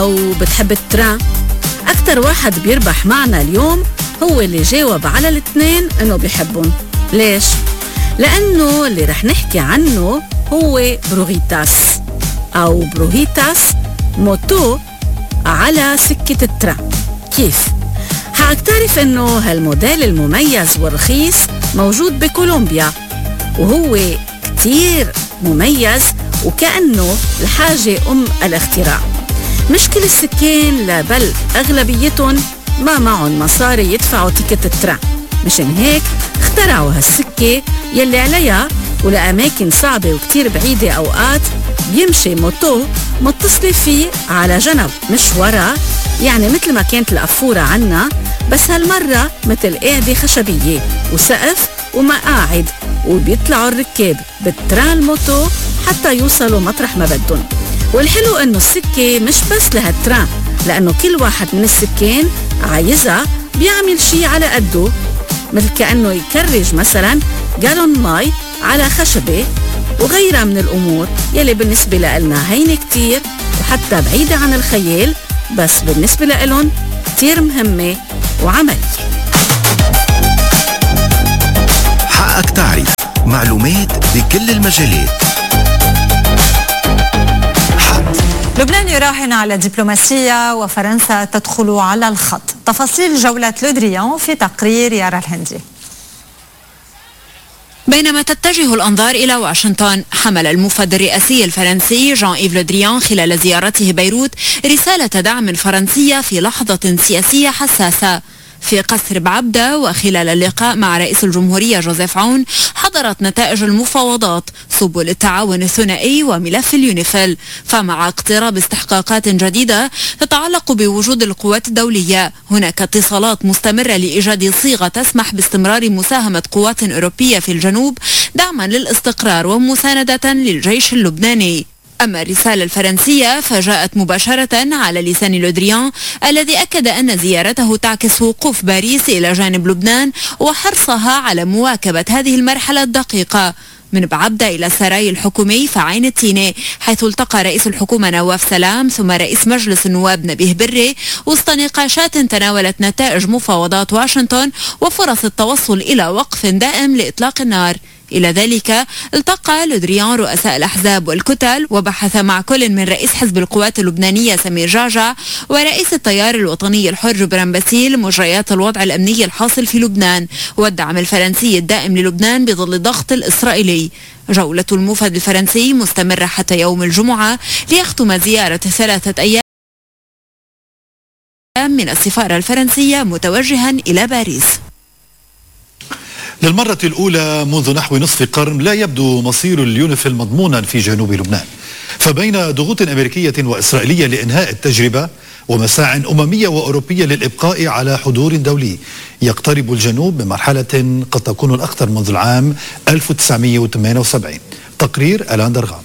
أو بتحب التران؟ أكتر واحد بيربح معنا اليوم هو اللي جاوب على الاثنين إنه بيحبهم. ليش؟ لأنه اللي رح نحكي عنه هو بروغيتاس أو بروهيتاس، موتو على سكة التران. كيف؟ حقك تعرف إنه هالموديل المميز والرخيص موجود بكولومبيا، وهو كتير مميز وكأنه الحاجة الاختراع. مش كل السكان، لا بل أغلبيتهم ما معهم مصاري يدفعوا تيكت التران، مشان هيك اخترعوا هالسكة يلي عليها ولأماكن صعبة وكتير بعيدة أوقات بيمشي موتو متصلة فيه على جنب مش ورا، يعني مثل ما كانت القفورة عنا، بس هالمرة مثل قاعدة خشبية وسقف ومقاعد، وبيطلعوا الركاب بالتران الموتو حتى يوصلوا مطرح ما بدهم. والحلو انه السكة مش بس لهالتران، لانه كل واحد من السكان عايزها بيعمل شي على قده، مثل كأنه يكرج مثلا جالون مي على خشبة وغيرها من الأمور يلي بالنسبة لنا هين كتير وحتى بعيدة عن الخيال، بس بالنسبة لهم كتير مهمة وعملية. حقك تعرف معلومات بكل المجالات. لبنان يراهن على الدبلوماسية وفرنسا تدخل على الخط. تفاصيل جولة لودريان في تقرير يارا الهندي. بينما تتجه الأنظار إلى واشنطن، حمل المفد الرئاسي الفرنسي جان إيف لودريان خلال زيارته بيروت رسالة دعم فرنسية في لحظة سياسية حساسة. في قصر بعبدة وخلال اللقاء مع رئيس الجمهورية جوزيف عون، حضرت نتائج المفاوضات سبل التعاون الثنائي وملف اليونيفيل. فمع اقتراب استحقاقات جديدة تتعلق بوجود القوات الدولية، هناك اتصالات مستمرة لإيجاد صيغة تسمح باستمرار مساهمة قوات أوروبية في الجنوب دعما للاستقرار ومساندة للجيش اللبناني. أما الرسالة الفرنسية فجاءت مباشرة على لسان لودريان الذي أكد أن زيارته تعكس وقوف باريس إلى جانب لبنان وحرصها على مواكبة هذه المرحلة الدقيقة. من بعبدة إلى السراي الحكومي في عين التينة، حيث التقى رئيس الحكومة نواف سلام ثم رئيس مجلس النواب نبيه بري وسط نقاشات تناولت نتائج مفاوضات واشنطن وفرص التوصل إلى وقف دائم لإطلاق النار. إلى ذلك التقى لودريان رؤساء الأحزاب والكتل وبحث مع كل من رئيس حزب القوات اللبنانية سمير جعجع ورئيس التيار الوطني الحر جبران باسيل مجريات الوضع الأمني الحاصل في لبنان والدعم الفرنسي الدائم للبنان بظل الضغط الإسرائيلي. جولة المفد الفرنسي مستمرة حتى يوم الجمعة ليختم زيارة 3 أيام من السفارة الفرنسية متوجها إلى باريس. للمرة الأولى منذ نحو نصف قرن لا يبدو مصير اليونيفيل مضمونا في جنوب لبنان، فبين ضغوط أمريكية وإسرائيلية لإنهاء التجربة ومساع أممية وأوروبية للإبقاء على حضور دولي، يقترب الجنوب من مرحلة قد تكون الأخطر منذ العام 1978. تقرير ألان درغام.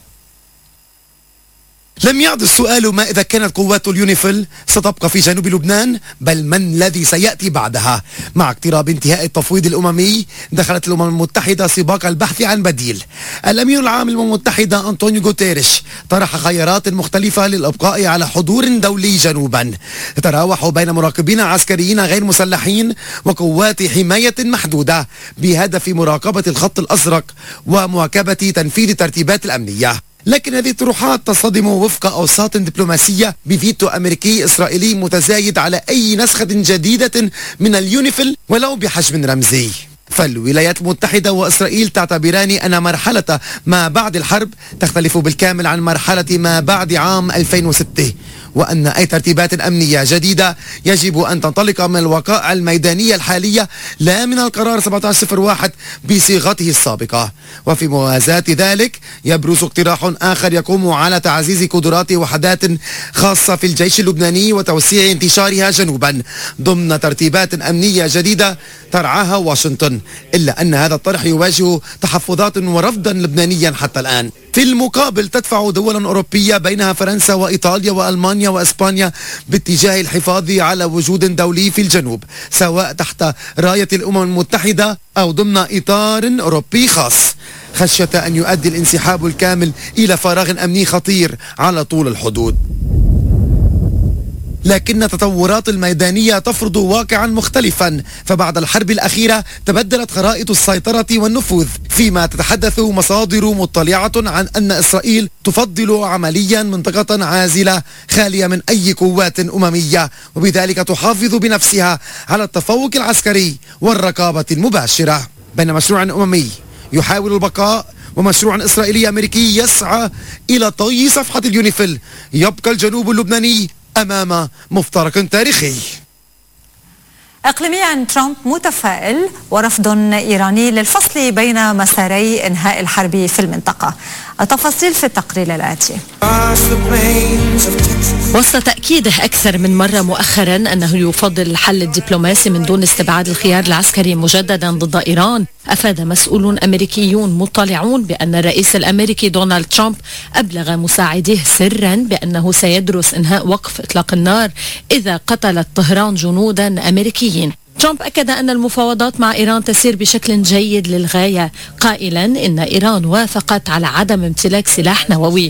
لم يعد السؤال ما إذا كانت قوات اليونيفيل ستبقى في جنوب لبنان، بل من الذي سيأتي بعدها. مع اقتراب انتهاء التفويض الأممي دخلت الأمم المتحدة سباق البحث عن بديل. الأمين العام للأمم المتحدة أنطونيو غوتيريش طرح خيارات مختلفة للإبقاء على حضور دولي جنوبا، تتراوح بين مراقبين عسكريين غير مسلحين وقوات حماية محدودة بهدف مراقبة الخط الأزرق ومواكبة تنفيذ الترتيبات الأمنية. لكن هذه الطروحات تصطدم وفق أوساط دبلوماسية بفيتو أمريكي إسرائيلي متزايد على أي نسخة جديدة من اليونيفيل ولو بحجم رمزي. فالولايات المتحدة وإسرائيل تعتبران أن مرحلة ما بعد الحرب تختلف بالكامل عن مرحلة ما بعد عام 2006، وأن أي ترتيبات أمنية جديدة يجب أن تنطلق من الوقائع الميدانية الحالية لا من القرار 1701 بصيغته السابقة. وفي موازاة ذلك يبرز اقتراح آخر يقوم على تعزيز قدرات وحدات خاصة في الجيش اللبناني وتوسيع انتشارها جنوبا ضمن ترتيبات أمنية جديدة ترعاها واشنطن، إلا أن هذا الطرح يواجه تحفظات ورفضا لبنانيا حتى الآن. في المقابل تدفع دول أوروبية بينها فرنسا وإيطاليا وألمانيا وإسبانيا باتجاه الحفاظ على وجود دولي في الجنوب، سواء تحت راية الأمم المتحدة أو ضمن إطار أوروبي خاص، خشية أن يؤدي الانسحاب الكامل إلى فراغ أمني خطير على طول الحدود. لكن التطورات الميدانية تفرض واقعا مختلفا، فبعد الحرب الأخيرة تبدلت خرائط السيطرة والنفوذ، فيما تتحدث مصادر مطلعة عن أن إسرائيل تفضل عمليا منطقة عازلة خالية من أي قوات أممية، وبذلك تحافظ بنفسها على التفوق العسكري والرقابة المباشرة، بين مشروع أممي يحاول البقاء ومشروع إسرائيلي أمريكي يسعى إلى طي صفحة اليونيفيل. يبقى الجنوب اللبناني أمام مفترق تاريخي. إقليميا ترامب متفائل ورفض إيراني للفصل بين مساري إنهاء الحرب في المنطقة. التفاصيل في التقرير الآتي. وسط تأكيده أكثر من مرة مؤخرا أنه يفضل الحل الدبلوماسي من دون استبعاد الخيار العسكري مجددا ضد إيران، أفاد مسؤولون أمريكيون مطلعون بأن الرئيس الأمريكي دونالد ترامب أبلغ مساعديه سرا بأنه سيدرس إنهاء وقف إطلاق النار إذا قتلت طهران جنودا أمريكيين. ترامب أكد أن المفاوضات مع إيران تسير بشكل جيد للغاية، قائلا إن إيران وافقت على عدم امتلاك سلاح نووي.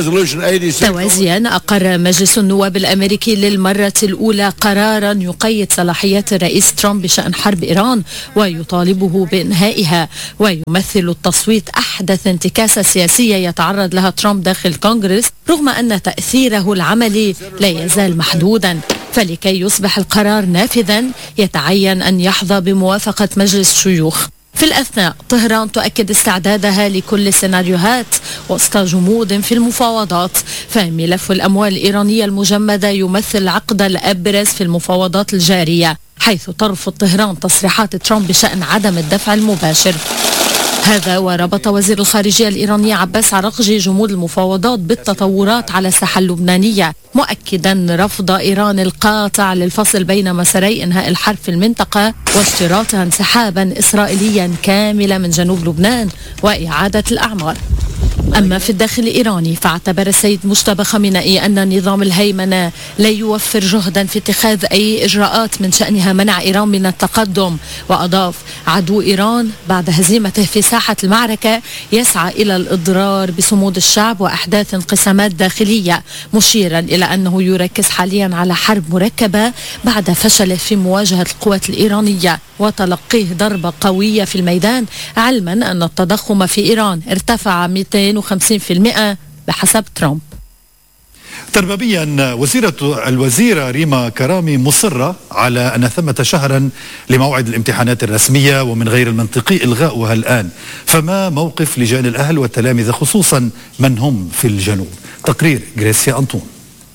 توازيا أقر مجلس النواب الأمريكي للمرة الأولى قرارا يقيد صلاحيات الرئيس ترامب بشأن حرب إيران ويطالبه بإنهائها، ويمثل التصويت أحدث انتكاسة سياسية يتعرض لها ترامب داخل الكونغرس، رغم أن تأثيره العملي لا يزال محدودا. فلكي يصبح القرار نافذا يتعين أن يحظى بموافقة مجلس الشيوخ. في الأثناء طهران تؤكد استعدادها لكل السيناريوهات وسط جمود في المفاوضات، فملف الأموال الإيرانية المجمدة يمثل العقد الأبرز في المفاوضات الجارية، حيث ترفض طهران تصريحات ترامب بشأن عدم الدفع المباشر. هذا وربط وزير الخارجية الإيراني عباس عراقجي جمود المفاوضات بالتطورات على الساحة اللبنانية، مؤكدا رفض إيران القاطع للفصل بين مساري إنهاء الحرب في المنطقة واشتراطها انسحابا إسرائيليا كاملا من جنوب لبنان وإعادة الأعمار. أما في الداخل الإيراني فاعتبر السيد مجتبى خامنئي أن نظام الهيمنة لا يوفر جهدا في اتخاذ أي إجراءات من شأنها منع إيران من التقدم، وأضاف: عدو إيران بعد هزيمته في ساحة المعركة يسعى إلى الإضرار بصمود الشعب وأحداث انقسامات داخلية، مشيرا إلى أنه يركز حاليا على حرب مركبة بعد فشله في مواجهة القوات الإيرانية وتلقيه ضربة قوية في الميدان، علما أن التضخم في إيران ارتفع 250% بحسب ترامب. تربويا الوزيرة ريما كرامي مصرة على أن ثمة شهرا لموعد الامتحانات الرسمية ومن غير المنطقي إلغاؤها الآن، فما موقف لجان الأهل والتلاميذ خصوصا من هم في الجنوب؟ تقرير غريسيا أنطون.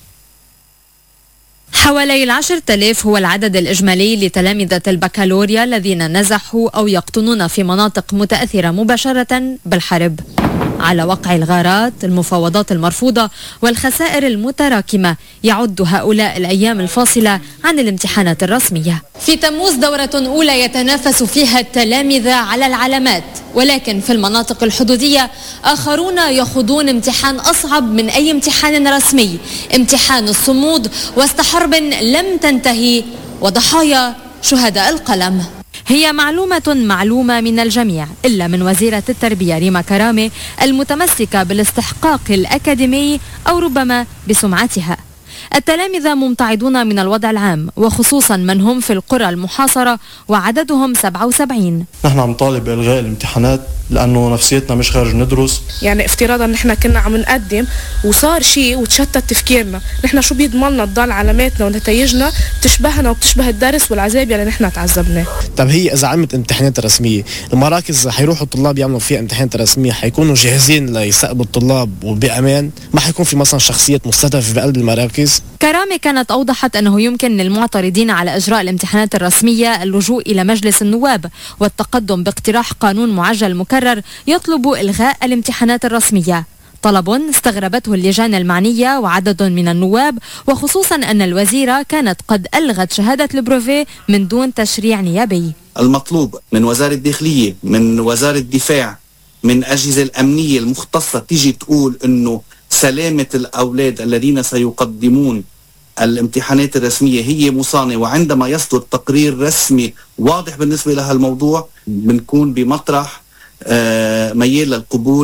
حوالي 10,000 هو العدد الإجمالي لتلامذة البكالوريا الذين نزحوا أو يقطنون في مناطق متأثرة مباشرة بالحرب. على وقع الغارات، المفاوضات المرفوضة والخسائر المتراكمة، يعد هؤلاء الأيام الفاصلة عن الامتحانات الرسمية. في تموز دورة أولى يتنافس فيها التلامذة على العلامات، ولكن في المناطق الحدودية آخرون يخوضون امتحان أصعب من أي امتحان رسمي، امتحان الصمود وسط حرب لم تنتهي وضحايا شهداء القلم. هي معلومة من الجميع إلا من وزيرة التربية ريما كرامي المتمسكة بالاستحقاق الأكاديمي أو ربما بسمعتها. التلامذة ممتعضون من الوضع العام، وخصوصا من هم في القرى المحاصرة وعددهم 77. نحن عم نطالب بإلغاء الامتحانات لأنه نفسيتنا مش خارج ندرس، يعني افتراضا نحن كنا عم نقدم وصار شيء وتشتت تفكيرنا، نحن شو بيضمننا تضل علاماتنا ونتائجنا تشبهنا وبتشبه الدرس والعذاب اللي نحن تعذبناه. طب هي إذا عملت امتحانات رسمية، المراكز حيروحوا الطلاب يعملوا فيها امتحانات رسمية حيكونوا جاهزين ليستقبلوا الطلاب وبأمان؟ ما حيكون في مثلا شخصيات مستهدفة بقلب المراكز؟ كرامي كانت أوضحت أنه يمكن للمعترضين على إجراء الامتحانات الرسمية اللجوء إلى مجلس النواب والتقدم باقتراح قانون معجل مكرر يطلب إلغاء الامتحانات الرسمية، طلب استغربته اللجان المعنية وعدد من النواب، وخصوصا أن الوزيرة كانت قد ألغت شهادة البروفي من دون تشريع نيابي. المطلوب من وزارة الداخلية، من وزارة الدفاع، من أجهزة الأمنية المختصة تيجي تقول أنه سلامة الأولاد الذين سيقدمون الامتحانات الرسمية هي مصانة، وعندما يصدر تقرير رسمي واضح بالنسبة لها الموضوع بنكون بمطرح ميال للقبول.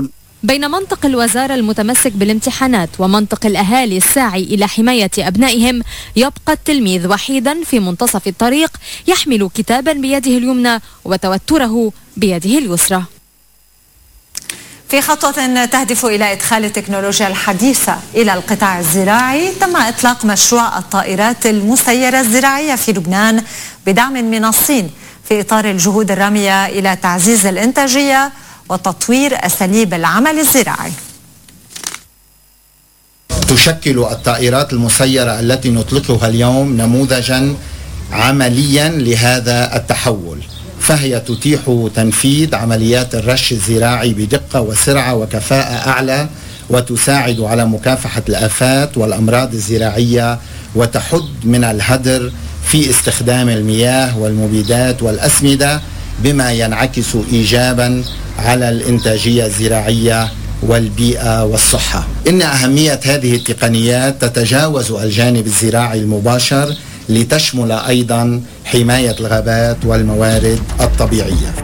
بين منطق الوزارة المتمسك بالامتحانات ومنطق الأهالي الساعي إلى حماية أبنائهم، يبقى التلميذ وحيدا في منتصف الطريق يحمل كتابا بيده اليمنى وتوتره بيده اليسرى. في خطوة تهدف إلى إدخال التكنولوجيا الحديثة إلى القطاع الزراعي، تم إطلاق مشروع الطائرات المسيرة الزراعية في لبنان بدعم من الصين في إطار الجهود الرامية إلى تعزيز الإنتاجية وتطوير أساليب العمل الزراعي. تشكل الطائرات المسيرة التي نطلقها اليوم نموذجا عمليا لهذا التحول، فهي تتيح تنفيذ عمليات الرش الزراعي بدقة وسرعة وكفاءة أعلى، وتساعد على مكافحة الآفات والأمراض الزراعية، وتحد من الهدر في استخدام المياه والمبيدات والأسمدة، بما ينعكس إيجابا على الإنتاجية الزراعية والبيئة والصحة. إن أهمية هذه التقنيات تتجاوز الجانب الزراعي المباشر لتشمل أيضا حماية الغابات والموارد الطبيعية.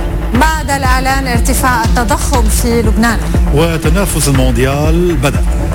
بعد الإعلان ارتفاع التضخم في لبنان وتنافس المونديال بدأ.